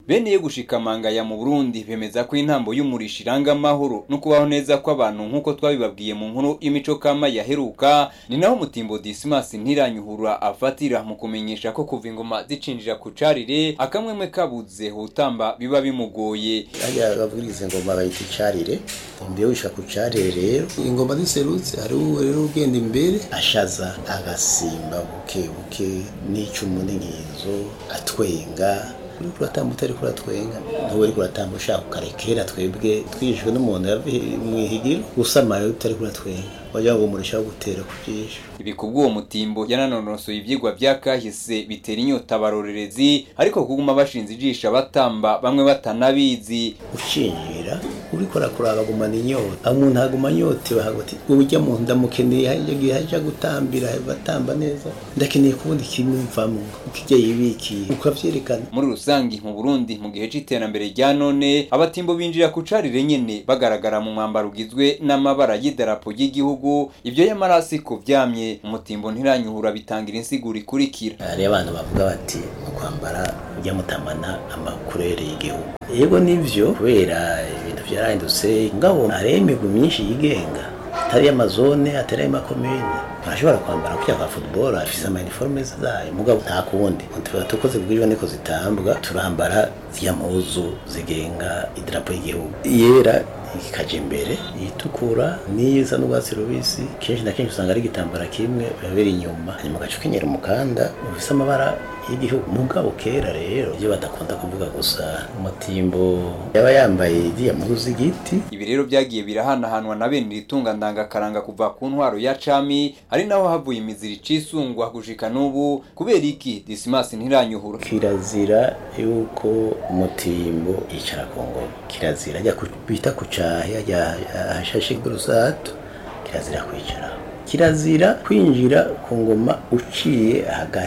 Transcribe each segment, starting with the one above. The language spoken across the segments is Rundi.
Bene gushikamanga ya mu Burundi bemeza ko intambo y'umurisha iranga amahoro no kubaho neza kw'abantu nkuko twabibabwiye mu nkuru y'imico kama yaheruka. Ni naho Mutimbo Dismas Ntiranyuhura afatira mu kumenyesha ko kuva ingoma zicinjira ku carire akamwemwe kabuze hutamba biba bimugoye. Aya bavugirize ngoma bayita carire, mbiyo wishaka ku carire rero ingoma ziserutse ari rero ugenda imbere ashaza agasimba buke buke n'icumu n'inkinzo atwenga kuratamba utari kuratwenga ntuwe ari kuratamba ushaka kukarekera twebwe twishwe n'umuntu yavuye mu ihigiro usamaye utari kuratwenga wagira ngo umurisha wo gutera kujisha. Ibi kubwo Mutimbo yananonosoye ivyigwa byakahise bitera inyota barorerezi ariko kuguma bashinze ijisha batamba bamwe batanabizi ucinjira uriko rakuraba gumana inyota umuntu haguma nyote bahagoti ubujya mu ndamukeneye yagiye haja gutambira batamba neza ndakeneye kubundi kimumvamo ukijye yibiki ukavyerekana. Muri rusangi mu Burundi mu gihe c'iterambere rya none abatimbo binjira ku carire nyene bagaragara mu mwambaro ugizwe n'amabara y'idarapo y'igihugu. Ibyo yamarasi ko vyamye Mutimbo Ntiranyuhura bitangira insiguro ikurikira. Hari abantu bavuga bati kwambara ujya mutamana amakurere y'igihugu. Yego nivyo kubera ibintu vyarahindutse ngabo aremegwa myinshi yigenga atari amazone atari amakomune bashobora kwambara kujya kwa football afise ama uniforme zayo mugabo nta kubundi tukoze bwirwa niko zitambwa turambara z'impuzu zigenga idrapo y'igihugu yera ikaje imbere itukura niza n'ubwatsi rubisi kenshi na kenshi usanga ari gitambara kimwe babiri inyuma hanyuma gacukenyera umukanda ufise amabara y'igihugu mugabo kera rero iyo badakunda kuvuga gusa Mutimbo yaba yambaye igiye mu zigiti. Ibi rero byagiye birahanahanwa na bene ritunga ndangakaranga kuva ku ntwaro ya cami ari naho havuye imiziri cisungwa gushika n'ubu kubera iki Dismas Ntiranyuhura. Kirazira yuko Mutimbo yicara ku ngoma, kirazira ajya kubita ku cahe ajya hashashe gurusato, kirazira kwicara, kirazira kwinjira ku ngoma uciye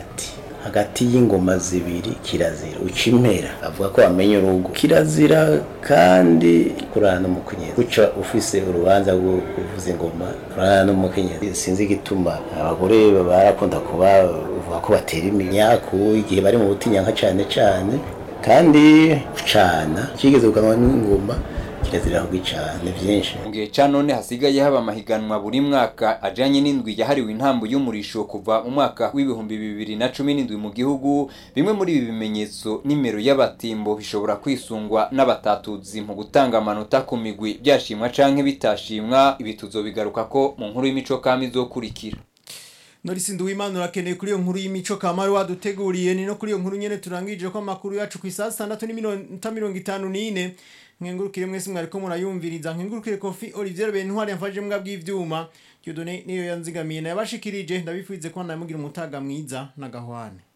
hagati y'ingoma zibiri, kirazira ucimpera avuga ko amenye urugo, kirazira kandi kurana umukenyezi guca ufise urubanza rwo kuvuza ingoma kurana n'umukenyezi. Sinzi igituma abagore barakunda kuba uvuga ko batera imyaku igihe bari mu butinyanka cyane kandi ucana kigeze kuganwa n'ingoma kirazira kugicana byinshi. Mu gihe ca none hasigaye haba amahiganwa buri mwaka ajanye n'indwi yahariwe intambo y'umurisho kuva mu mwaka w'ibihumbi 2017 mu gihugu. Bimwe muri ibi bimenyetso nimero y'abatimbo bishobora kwisungwa n'abatatuzi mu gutanga amanota ku migwi byashimwa canke bitashimwa. Ibi tuzobigaruka ko mu nkuru y'imico kama izokurikira. Norisi Nduwimana urakeneye kuri iyo nkuru y'imico kamari waduteguriye. Ni no kuri iyo nkuru nyene turangije ko amakuru yacu ku isaha 6:54. Nkengurukire mwese mwariko murayumviriza. Nkengurukire Kofi Olivier Bentwari yamfaje mbwa bw'ivyuma. Dieudonné niyo yanzigamiye na yabashikirije. Ndabifuize ko namugira umutaga mwiza na gahwane.